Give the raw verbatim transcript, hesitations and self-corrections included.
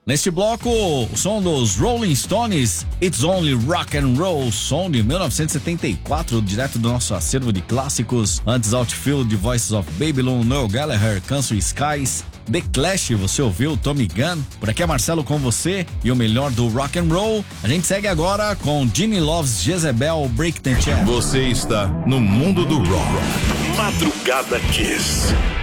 Neste bloco, o som dos Rolling Stones, It's Only Rock and Roll, som de mil novecentos e setenta e quatro, direto do nosso acervo de clássicos. Antes, Outfield, Voices of Babylon, Noel Gallagher, Country Skies, The Clash, você ouviu Tommy Gunn. Por aqui é Marcelo com você e o melhor do rock and roll. A gente segue agora com Ginny Loves Jezebel, Break the Chain. Você está no mundo do rock. Madrugada Kiss.